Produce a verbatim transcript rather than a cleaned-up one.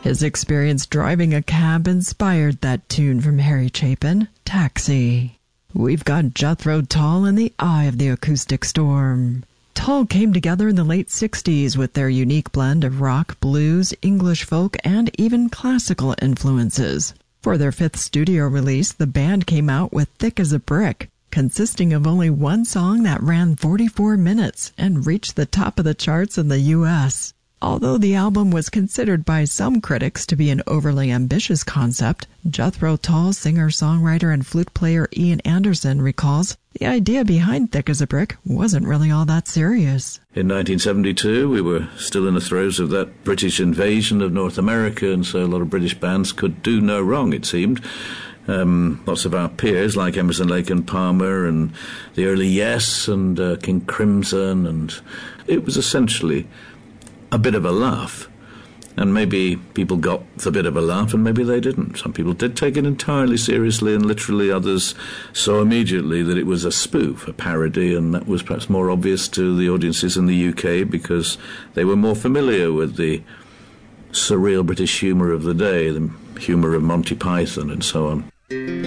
His experience driving a cab inspired that tune from Harry Chapin, Taxi. We've got Jethro Tull in the eye of the acoustic storm. Tull came together in the late sixties with their unique blend of rock, blues, English folk, and even classical influences. For their fifth studio release, the band came out with Thick as a Brick, consisting of only one song that ran forty-four minutes and reached the top of the charts in the U S Although the album was considered by some critics to be an overly ambitious concept, Jethro Tull singer-songwriter and flute player Ian Anderson recalls the idea behind Thick as a Brick wasn't really all that serious. In nineteen seventy-two, we were still in the throes of that British invasion of North America, and so a lot of British bands could do no wrong, it seemed. Um, lots of our peers, like Emerson, Lake and Palmer, and the early Yes, and uh, King Crimson, and it was essentially a bit of a laugh. And maybe people got the bit of a laugh and maybe they didn't. Some people did take it entirely seriously, and literally others saw immediately that it was a spoof, a parody, and that was perhaps more obvious to the audiences in the U K because they were more familiar with the surreal British humour of the day, the humour of Monty Python and so on.